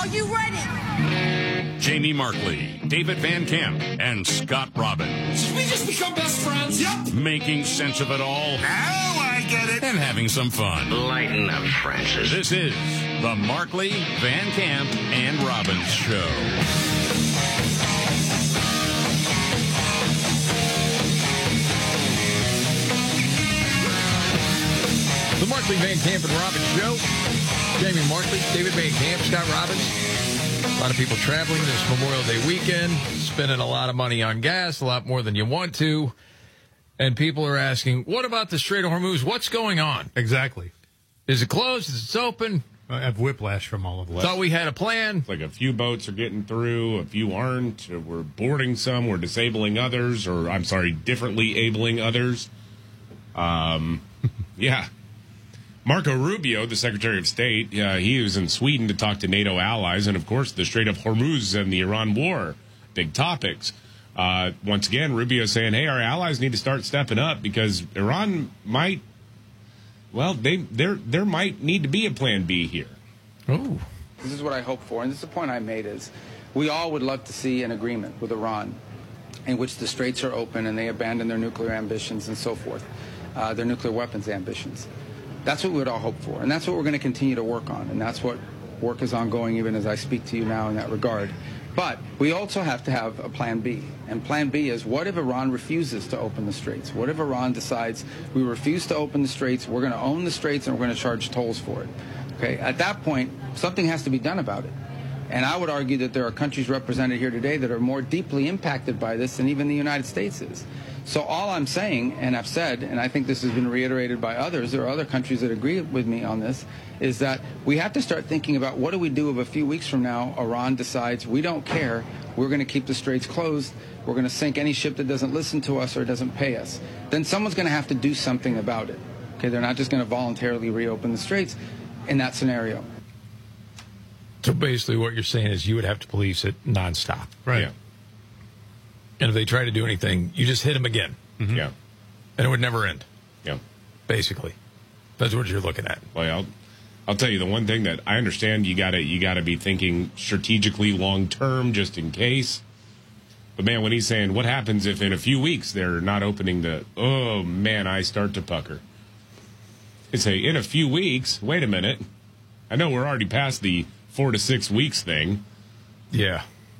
Are you ready? Jamie Markley, David Van Camp, and Scott Robbins. Did we just become best friends? Yep. Making sense of it all. Now I get it. And having some fun. Lighten up, Francis. This is the Markley, Van Camp, and Robbins Show. The Markley, Van Camp, and Robbins Show. Jamie Markley, David Van Camp, Scott Robbins. A lot of people traveling this Memorial Day weekend, spending a lot of money on gas, a lot more than you want to. And people are asking, what about the Strait of Hormuz? What's going on? Exactly. Is it closed? Is it open? I have whiplash from all of this. Thought we had a plan. Like a few boats are getting through, a few aren't. We're boarding some, we're disabling others, or I'm sorry, differently abling others. Yeah. Marco Rubio, the Secretary of State, he was in Sweden to talk to NATO allies, and of course the Strait of Hormuz and the Iran war, big topics. Once again, Rubio saying, hey, our allies need to start stepping up because Iran might, well, there might need to be a plan B here. Oh. This is what I hope for, and this is the point I made, is we all would love to see an agreement with Iran in which the straits are open and they abandon their nuclear ambitions and so forth, their nuclear weapons ambitions. That's what we would all hope for, and that's what we're going to continue to work on, and that's what work is ongoing even as I speak to you now in that regard. But we also have to have a plan B, and plan B is what if Iran refuses to open the straits? What if Iran decides we refuse to open the straits, we're going to own the straits, and we're going to charge tolls for it? Okay, at that point, something has to be done about it. And I would argue that there are countries represented here today that are more deeply impacted by this than even the United States is. So all I'm saying, and I've said, and I think this has been reiterated by others, there are other countries that agree with me on this, is that we have to start thinking about what do we do if a few weeks from now Iran decides we don't care, we're going to keep the straits closed, we're going to sink any ship that doesn't listen to us or doesn't pay us. Then someone's going to have to do something about it. Okay, they're not just going to voluntarily reopen the straits in that scenario. So basically what you're saying is you would have to police it nonstop. Right. Yeah. And if they try to do anything, you just hit them again. Mm-hmm. Yeah. And it would never end. Yeah. Basically. That's what you're looking at. Well, I'll tell you the one thing that I understand you gotta be thinking strategically long term just in case. But man, when he's saying what happens if in a few weeks they're not opening oh man, I start to pucker. It's say in a few weeks, wait a minute. I know we're already past the 4 to 6 weeks thing. Yeah.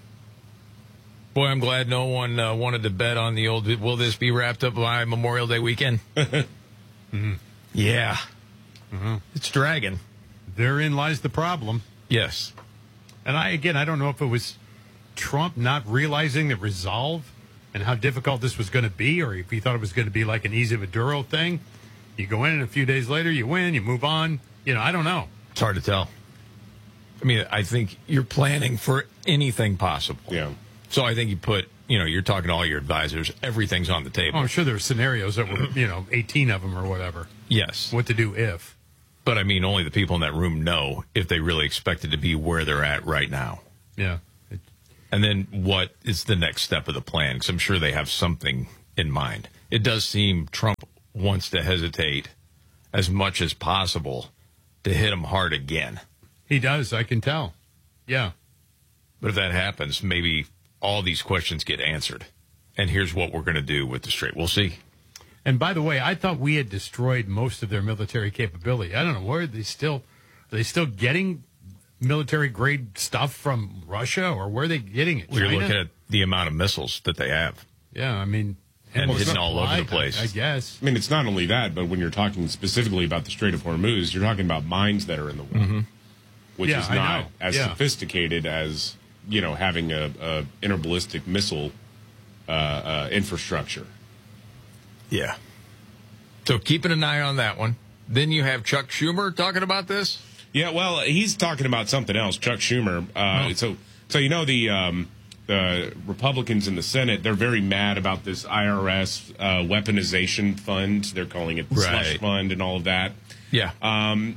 Boy, I'm glad no one wanted to bet on the old, will this be wrapped up by Memorial Day weekend? Mm-hmm. Yeah. Mm-hmm. It's dragging. Therein lies the problem. Yes. And I don't know if it was Trump not realizing the resolve and how difficult this was going to be, or if he thought it was going to be like an easy Maduro thing. You go in and a few days later, you win, you move on. I don't know. It's hard to tell. I mean, I think you're planning for anything possible. Yeah. So I think you put, you're talking to all your advisors. Everything's on the table. Oh, I'm sure there were scenarios that were, 18 of them or whatever. Yes. What to do if. But I mean, only the people in that room know if they really expect it to be where they're at right now. Yeah. And then what is the next step of the plan? Because I'm sure they have something in mind. It does seem Trump wants to hesitate as much as possible to hit him hard again. He does, I can tell. Yeah. But if that happens, maybe all these questions get answered. And here's what we're going to do with the strait. We'll see. And by the way, I thought we had destroyed most of their military capability. I don't know, where are they still getting military grade stuff from Russia, or where are they getting it? We're China? looking at the amount of missiles that they have. Yeah, I mean, and hidden all over the place. I guess. I mean, it's not only that, but when you're talking specifically about the Strait of Hormuz, you're talking about mines that are in the water, which is not as sophisticated as, having a interballistic missile infrastructure. Yeah. So keeping an eye on that one. Then you have Chuck Schumer talking about this. Yeah, well, he's talking about something else, Chuck Schumer. So the Republicans in the Senate, they're very mad about this IRS weaponization fund. They're calling it the slush fund and all of that. Yeah. And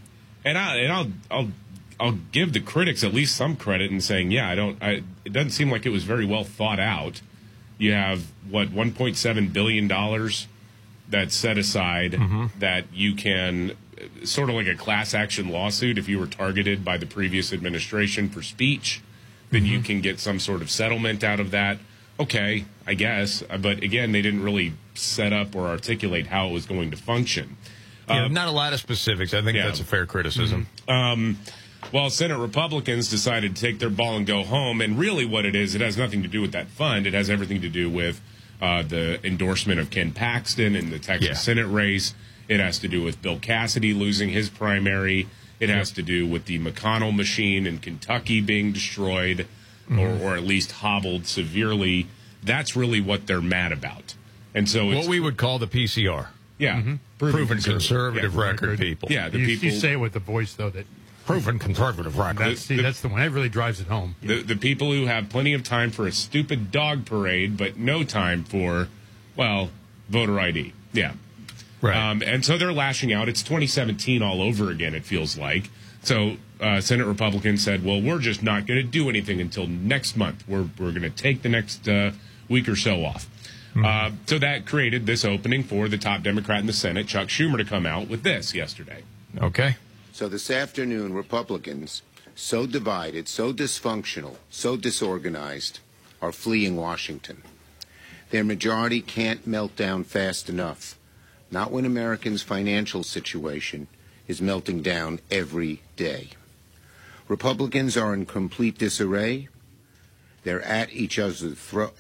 I'll give the critics at least some credit in saying, it doesn't seem like it was very well thought out. You have $1.7 billion that's set aside that you can, sort of like a class action lawsuit, if you were targeted by the previous administration for speech, then you can get some sort of settlement out of that. Okay, I guess. But again, they didn't really set up or articulate how it was going to function. Yeah, not a lot of specifics. I think that's a fair criticism. Well, Senate Republicans decided to take their ball and go home. And really what it is, it has nothing to do with that fund. It has everything to do with the endorsement of Ken Paxton in the Texas Senate race. It has to do with Bill Cassidy losing his primary. It has to do with the McConnell machine in Kentucky being destroyed or at least hobbled severely. That's really what they're mad about. And so it's what we would call the PCR. Yeah. Proven conservative record people. Yeah, the You people. say it with the voice, though, that Proven conservative record. that's the one. That really drives it home. The people who have plenty of time for a stupid dog parade, but no time for, well, voter ID. Yeah. Right. And so they're lashing out. It's 2017 all over again, it feels like. So Senate Republicans said, well, we're just not going to do anything until next month. We're going to take the next week or so off. So that created this opening for the top Democrat in the Senate, Chuck Schumer, to come out with this yesterday. Okay. So this afternoon, Republicans, so divided, so dysfunctional, so disorganized, are fleeing Washington. Their majority can't melt down fast enough, not when Americans' financial situation is melting down every day. Republicans are in complete disarray. They're at each other's throats.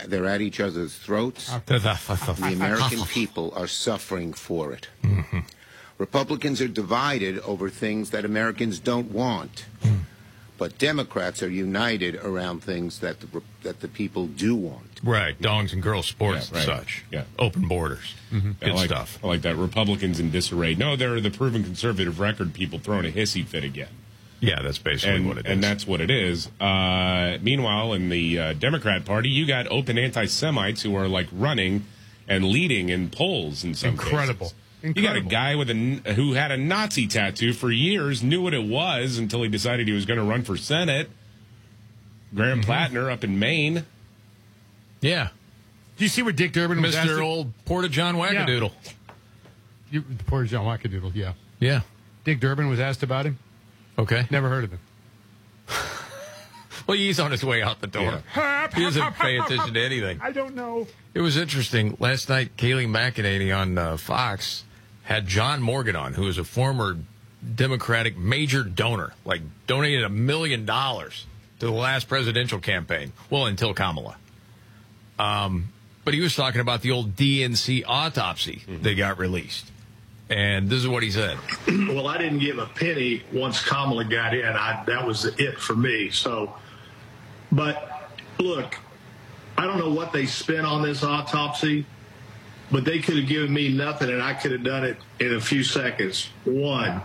The American people are suffering for it. Republicans are divided over things that Americans don't want, but Democrats are united around things that the people do want. Right, dogs and girls sports and such. Yeah. Open borders. Good stuff. I like that. Republicans in disarray. No, they're the proven conservative record people throwing a hissy fit again. Yeah, that's basically what it is. And that's what it is. Meanwhile, in the Democrat Party, you got open anti-Semites who are like running and leading in polls in some cases. You got a guy who had a Nazi tattoo for years, knew what it was until he decided he was going to run for Senate. Graham Plattner up in Maine. Yeah. Do you see where Dick Durbin was Mr. Old Porta John Wackadoodle. Porta John Wackadoodle, yeah. Yeah. Dick Durbin was asked about him. Okay. Never heard of him. Well, he's on his way out the door. Yeah. He doesn't pay attention to anything. I don't know. It was interesting. Last night, Kayleigh McEnany on Fox had John Morgan on, who is a former Democratic major donor, like donated $1 million to the last presidential campaign. Well, until Kamala. But he was talking about the old DNC autopsy that got released. And this is what he said. Well, I didn't give a penny once Kamala got in. That was it for me. So, but look, I don't know what they spent on this autopsy, but they could have given me nothing and I could have done it in a few seconds. 1,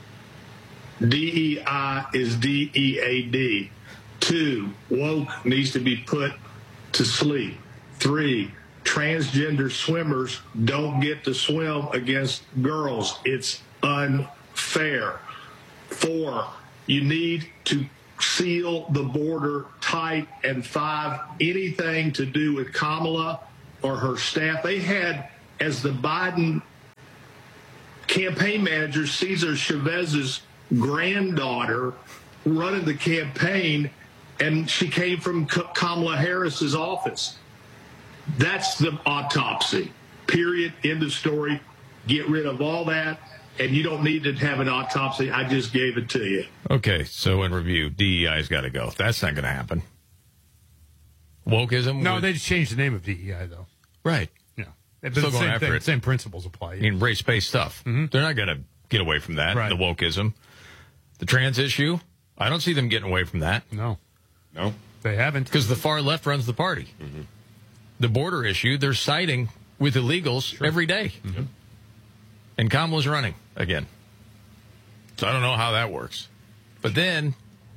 DEI is DEAD. 2, woke needs to be put to sleep. 3, transgender swimmers don't get to swim against girls. It's unfair. 4, you need to seal the border tight. And 5, anything to do with Kamala or her staff. They had, as the Biden campaign manager, Cesar Chavez's granddaughter running the campaign, and she came from Kamala Harris's office. That's the autopsy. Period. End of story. Get rid of all that, and you don't need to have an autopsy. I just gave it to you. Okay, so in review, DEI's got to go. That's not going to happen. Wokeism? No, they just changed the name of DEI, though. Right. Yeah. Still going after it. Same principles apply. I mean, race-based stuff. They're not going to get away from that, Right. the wokeism. The trans issue, I don't see them getting away from that. No. No? They haven't. Because the far left runs the party. The border issue, they're siding with illegals every day. And Kamala's running again. So I don't know how that works. But then,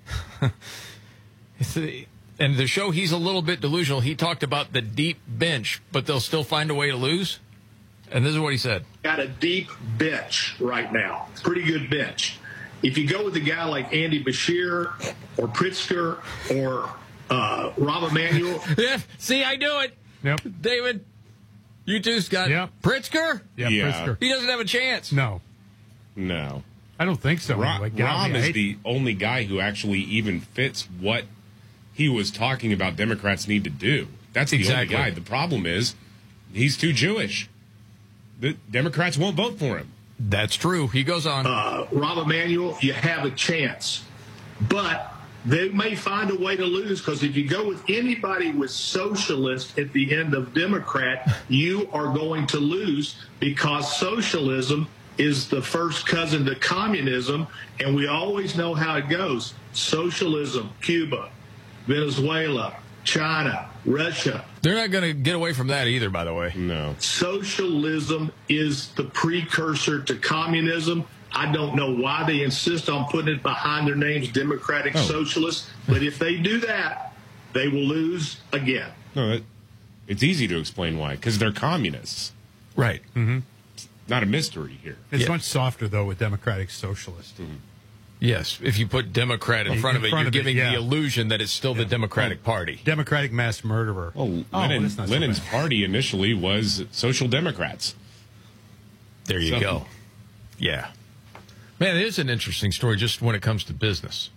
and the show, he's a little bit delusional. He talked about the deep bench, but they'll still find a way to lose. And this is what he said. Got a deep bench right now. Pretty good bench. If you go with a guy like Andy Bashir or Pritzker or Rahm Emanuel. Yeah, see, I do it. Yep. David. You two's got Pritzker? Yeah, Yeah. Pritzker. He doesn't have a chance. No, No. I don't think so. Anyway. Rob I is hate- the only guy who actually even fits what he was talking about Democrats need to do. That's the Exactly. only guy. The problem is he's too Jewish. The Democrats won't vote for him. That's true. He goes on. Rob Emanuel, you have a chance. But they may find a way to lose, because if you go with anybody with socialist at the end of Democrat, you are going to lose, because socialism is the first cousin to communism, and we always know how it goes. Socialism, Cuba, Venezuela, China, Russia. They're not going to get away from that either, by the way. No. Socialism is the precursor to communism. I don't know why they insist on putting it behind their names, Democratic Socialists, but if they do that, they will lose again. No, it's easy to explain why. Because they're communists. Right. Mm-hmm. Not a mystery here. It's much softer, though, with Democratic Socialist. Yes. If you put Democrat in front of it, you're giving the illusion that it's still the Democratic Party. Democratic mass murderer. Lenin's that's not so bad. party initially was Social Democrats. There you go. Yeah. Man, it is an interesting story just when it comes to business.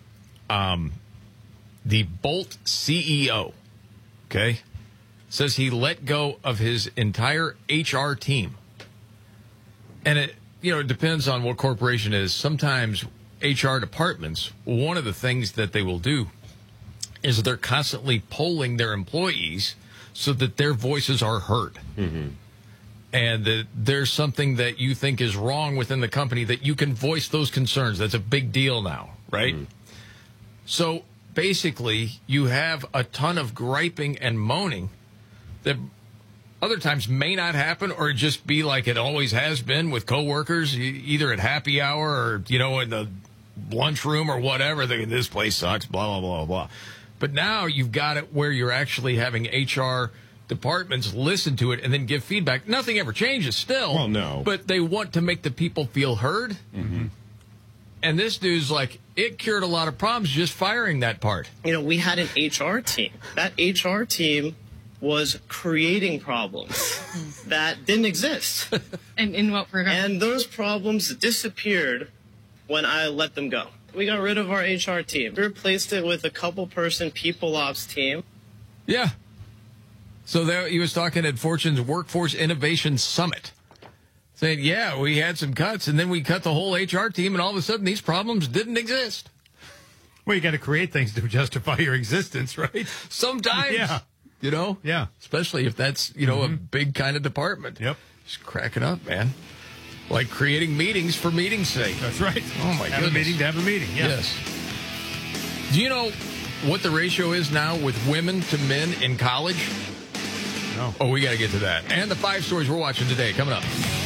The Bolt CEO, okay, says he let go of his entire HR team. And it depends on what corporation it is. Sometimes HR departments, one of the things that they will do is they're constantly polling their employees so that their voices are heard. Mm-hmm. And that there's something that you think is wrong within the company, that you can voice those concerns. That's a big deal now, right? Mm-hmm. So basically, you have a ton of griping and moaning that other times may not happen, or just be like it always has been with coworkers, either at happy hour or, in the lunchroom or whatever. This place sucks, blah, blah, blah, blah. But now you've got it where you're actually having HR departments listen to it and then give feedback. Nothing ever changes still. Well, no. But they want to make the people feel heard. Mm-hmm. And this dude's like, it cured a lot of problems just firing that part. We had an HR team. That HR team was creating problems that didn't exist. And in what regard? And those problems disappeared when I let them go. We got rid of our HR team. We replaced it with a couple-person people ops team. Yeah. So there he was talking at Fortune's Workforce Innovation Summit, saying, yeah, we had some cuts, and then we cut the whole HR team, and all of a sudden these problems didn't exist. Well, you got to create things to justify your existence, right? Sometimes. Yeah. Yeah. Especially if that's, a big kind of department. Yep. Just cracking up, man. Like creating meetings for meeting's sake. That's right. Oh, my goodness. Have a meeting to have a meeting, yeah. Yes. Do you know what the ratio is now with women to men in college? No. Oh, we got to get to that. And the 5 stories we're watching today coming up.